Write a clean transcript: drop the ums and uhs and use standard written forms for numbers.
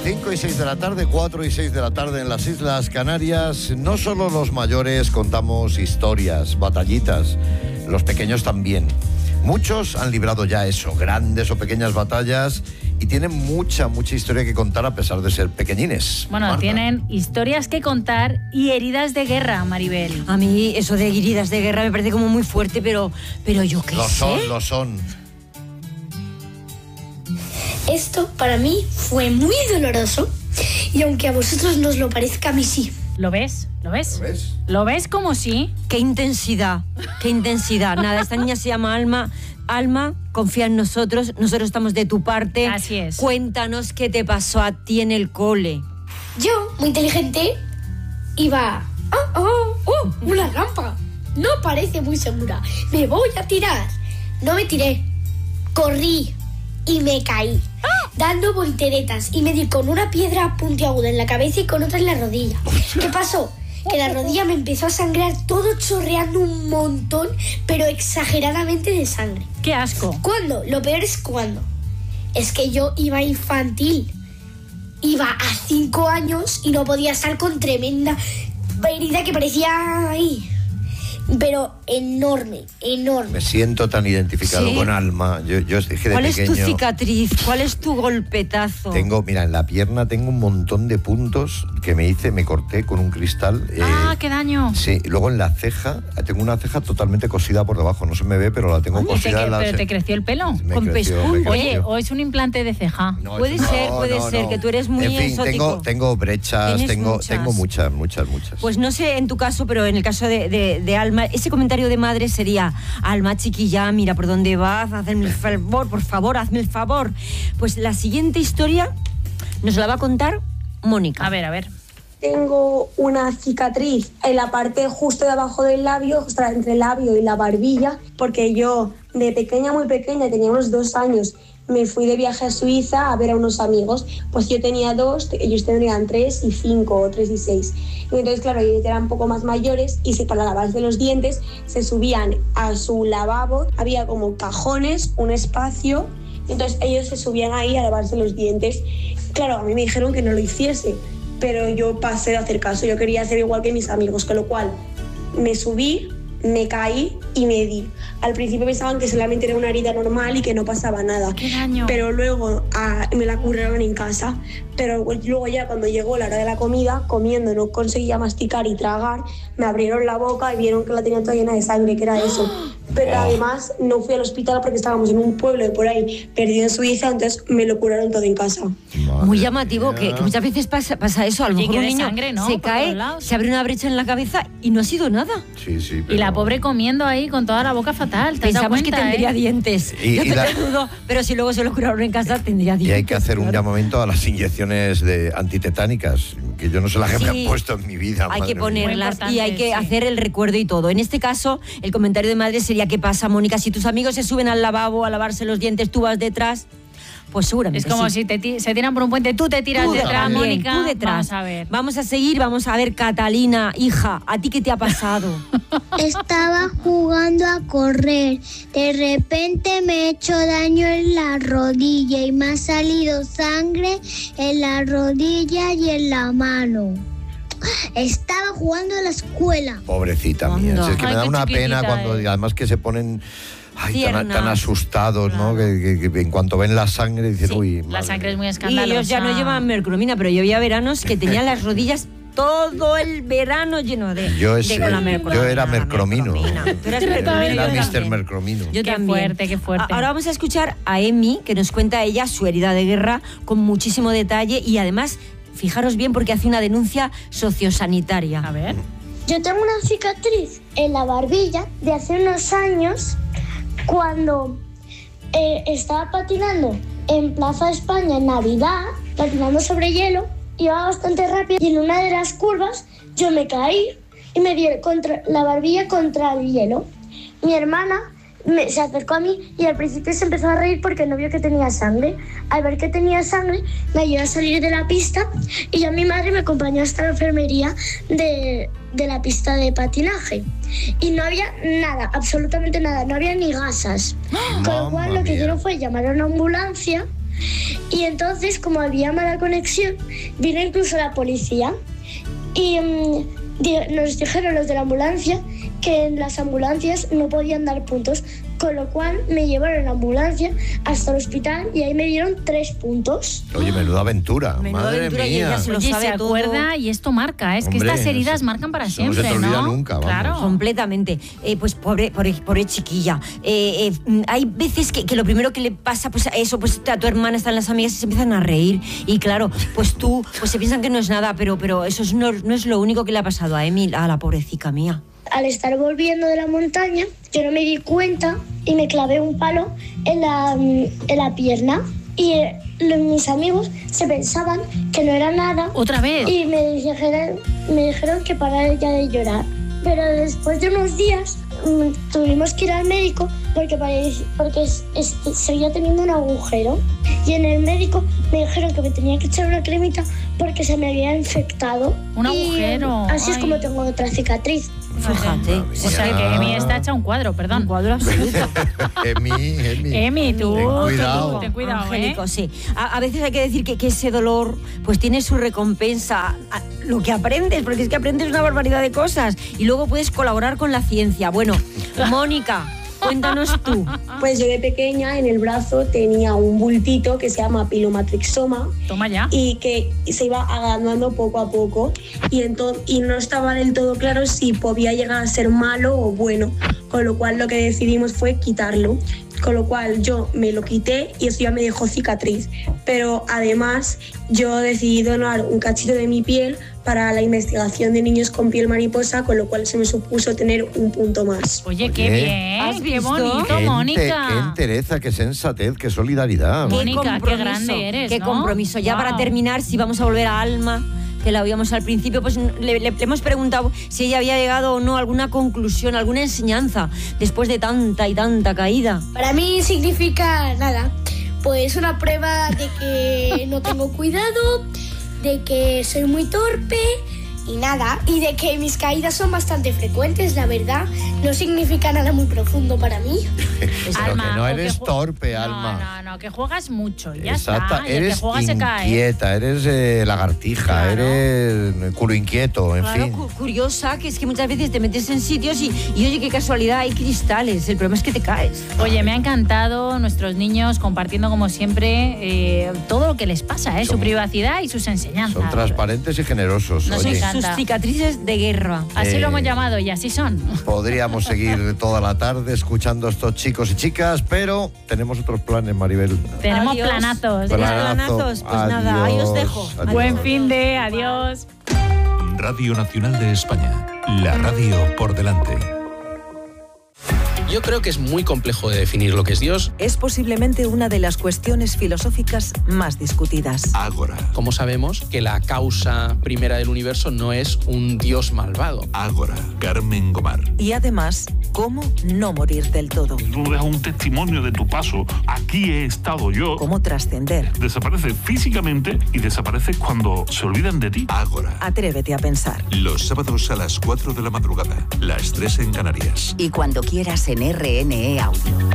5 y 6 de la tarde, 4 y 6 de la tarde en las Islas Canarias. No solo los mayores contamos historias, batallitas, los pequeños también. Muchos han librado ya eso, grandes o pequeñas batallas, y tienen mucha historia que contar a pesar de ser pequeñines. Bueno, Marta. Tienen historias que contar y heridas de guerra, Maribel. A mí eso de heridas de guerra me parece como muy fuerte, pero yo qué sé. Lo son. Esto para mí fue muy doloroso y aunque a vosotros no os lo parezca, a mí sí. ¿Lo ves? ¿Lo ves? ¿Lo ves? ¿Lo ves como sí? Qué intensidad. Nada, esta niña se llama Alma. Alma, confía en nosotros estamos de tu parte. Así es. Cuéntanos qué te pasó a ti en el cole. Yo, muy inteligente, iba... una rampa. No parece muy segura. Me voy a tirar. No me tiré. Corrí y me caí. Dando volteretas y me di con una piedra puntiaguda en la cabeza y con otra en la rodilla. ¿Qué pasó? Que la rodilla me empezó a sangrar, todo chorreando un montón, pero exageradamente de sangre. ¡Qué asco! ¿Cuándo? Lo peor es cuándo. Es que yo iba infantil. Iba a 5 años y no podía estar con tremenda herida que parecía ahí. Pero enorme. Me siento tan identificado ¿Sí? con Alma. Yo dije de pequeño... ¿Cuál es tu cicatriz? ¿Cuál es tu golpetazo? Mira, en la pierna tengo un montón de puntos que me corté con un cristal. ¡Qué daño! Sí, luego en la ceja, tengo una ceja totalmente cosida por debajo. No se me ve, pero la tengo cosida. ¿Pero te creció el pelo? Con pespunte. Oye, ¿o es un implante de ceja? No, puede ser, que tú eres muy en fin, exótico. tengo brechas, tengo muchas. Pues no sé en tu caso, pero en el caso de Alma, ese comentario de madre sería: Alma, chiquilla, mira por dónde vas, hazme el favor, por favor, hazme el favor. Pues la siguiente historia nos la va a contar Mónica. A ver. Tengo una cicatriz en la parte justo de abajo del labio, justo entre el labio y la barbilla, porque yo de pequeña, muy pequeña, tenía unos 2 años, me fui de viaje a Suiza a ver a unos amigos. Pues yo tenía 2, ellos tendrían 3 y 5 o 3 y 6. Y entonces, claro, ellos eran un poco más mayores y para lavarse los dientes se subían a su lavabo, había como cajones, un espacio, entonces ellos se subían ahí a lavarse los dientes. Claro, a mí me dijeron que no lo hiciese, pero yo pasé de hacer caso, yo quería ser igual que mis amigos, con lo cual me subí, me caí y me di. Al principio pensaban que solamente era una herida normal y que no pasaba nada. ¡Qué daño! Pero luego me la curaron en casa. Pero luego ya cuando llegó la hora de la comida, comiendo no conseguía masticar y tragar, me abrieron la boca y vieron que la tenía toda llena de sangre, que era eso. Pero además no fui al hospital porque estábamos en un pueblo de por ahí, perdido en Suiza, entonces me lo curaron todo en casa. Muy llamativo que muchas veces pasa eso. A lo mejor un niño sangre, ¿no? se Por cae, todos lados. se abre una brecha en la cabeza y no ha sido nada. Sí, Y la pobre comiendo ahí con toda la boca fatal. ¿Te has dado Pensamos que cuenta, tendría dientes. Yo te lo dudo, pero si luego se lo curaron en casa, tendría dientes. Y hay que hacer un llamamiento a las inyecciones antitetánicas, que yo no sé las que me han puesto en mi vida. Hay que madre mía. ponerlas y hay que hacer el recuerdo y todo. En este caso, el comentario de madre sería: ¿qué pasa, Mónica? Si tus amigos se suben al lavabo a lavarse los dientes, tú vas detrás, pues seguramente Es como sí. si se tiran por un puente, tú te tiras detrás, también, Mónica. tú detrás. Vamos a ver. Vamos a seguir, vamos a ver, Catalina, hija, ¿a ti qué te ha pasado? Estaba jugando a correr. De repente me he hecho daño en la rodilla y me ha salido sangre en la rodilla y en la mano. Estaba jugando en la escuela. Pobrecita mía, Anda. si es que me Ay, da qué una pena chiquitita, cuando además que se ponen tan Tiernas. asustados, ¿no? Que en cuanto ven la sangre dicen, Sí, uy, La madre sangre es mía. muy Y escandalosa. ellos ya no llevan mercromina, pero yo había veranos que tenían las rodillas todo el verano lleno de Yo con la mercromina. era mercromino. Tú eras mercromino, Era yo Mr. también. Mercromino. Yo Qué también. fuerte, qué fuerte. Ahora vamos a escuchar a Emi, que nos cuenta ella su herida de guerra con muchísimo detalle y además, fijaros bien porque hace una denuncia sociosanitaria. A ver. Yo tengo una cicatriz en la barbilla de hace unos años cuando estaba patinando en Plaza España en Navidad, patinando sobre hielo, iba bastante rápido y en una de las curvas yo me caí y me di la barbilla contra el hielo. Mi hermana se acercó a mí y al principio se empezó a reír porque no vio que tenía sangre. Al ver que tenía sangre, me ayudó a salir de la pista y ya mi madre me acompañó hasta la enfermería de la pista de patinaje. Y no había nada, absolutamente nada, no había ni gasas. Con lo cual lo que hicieron fue llamar a una ambulancia Y entonces, como había mala conexión, vino incluso la policía y nos dijeron los de la ambulancia que en las ambulancias no podían dar puntos, con lo cual me llevaron en la ambulancia hasta el hospital y ahí me dieron 3 puntos. Oye, menuda aventura. Menuda Madre aventura, y ella mía. se lo Oye, sabe se todo. acuerda y esto marca. Es que Hombre, estas heridas eso- marcan para eso no siempre, se te olvida ¿no? nunca, vamos. Claro. Completamente. Pues pobre chiquilla. Hay veces que lo primero que le pasa pues a eso, pues a tu hermana están las amigas y se empiezan a reír. Y claro, pues tú, pues se piensan que no es nada, pero eso no es lo único que le ha pasado a Emi, a la pobrecita mía. Al estar volviendo de la montaña, yo no me di cuenta y me clavé un palo en la pierna. Y mis amigos se pensaban que no era nada. ¿Otra vez? Y me dijeron que parara ya de llorar. Pero después de unos días tuvimos que ir al médico porque seguía teniendo un agujero. Y en el médico me dijeron que me tenía que echar una cremita porque se me había infectado. Un agujero. Y así es Ay. como tengo otra cicatriz. Fíjate. O sea que Emi está hecha un cuadro, perdón. Un cuadro absoluto. Emi, tú cuidado. ten cuidado, Angélico, sí. A veces hay que decir que ese dolor pues tiene su recompensa. Lo que aprendes, porque es que aprendes una barbaridad de cosas. Y luego puedes colaborar con la ciencia. Bueno, Mónica, cuéntanos tú. Pues yo de pequeña en el brazo tenía un bultito que se llama pilomatrixoma Toma ya. y que se iba agrandando poco a poco y no estaba del todo claro si podía llegar a ser malo o bueno, con lo cual lo que decidimos fue quitarlo. Con lo cual yo me lo quité y eso ya me dejó cicatriz. Pero además yo decidí donar un cachito de mi piel para la investigación de niños con piel mariposa, con lo cual se me supuso tener un punto más. Oye, Oye. qué bien, ¿Has qué visto? bonito, Qué Mónica. entereza, qué sensatez, qué solidaridad. Mónica, qué compromiso, grande eres, Qué ¿no? compromiso. Ya Wow. para terminar, si vamos a volver a Alma, que la oíamos al principio, pues le hemos preguntado si ella había llegado o no a alguna conclusión, alguna enseñanza después de tanta y tanta caída. Para mí significa nada, pues una prueba de que no tengo cuidado, de que soy muy torpe y nada, y de que mis caídas son bastante frecuentes, la verdad. No significa nada muy profundo para mí. Pero que no o eres ju- torpe, Alma. No, que juegas mucho y ya Exacta, está. Y el eres que juega se cae. inquieta, eres lagartija, Claro. eres culo inquieto, en Claro, fin. curiosa, que es que muchas veces te metes en sitios y oye, qué casualidad, hay cristales. El problema es que te caes. Oye, me ha encantado nuestros niños compartiendo como siempre todo lo que les pasa, su privacidad y sus enseñanzas. Son transparentes y generosos. Nos Oye, encanta. Sus cicatrices de guerra. Así lo hemos llamado y así son. podríamos seguir toda la tarde escuchando a estos chicos y chicas, pero tenemos otros planes, Maribel. Tenemos Adiós. planazos. ¿Tenéis planazos? Pues nada, ahí os dejo. Adiós. Buen fin de, adiós. Radio Nacional de España. La radio por delante. Yo creo que es muy complejo de definir lo que es Dios. Es posiblemente una de las cuestiones filosóficas más discutidas. Ágora, ¿Cómo sabemos que la causa primera del universo no es un Dios malvado? Ágora. Carmen Gomar. Y además, cómo no morir del todo. Tú dejas un testimonio de tu paso. Aquí he estado yo. Cómo trascender. Desaparece físicamente y desaparece cuando se olvidan de ti. Ágora. Atrévete a pensar. Los sábados a las 4 de la madrugada. Las 3 en Canarias. Y cuando quieras en RNE Audio.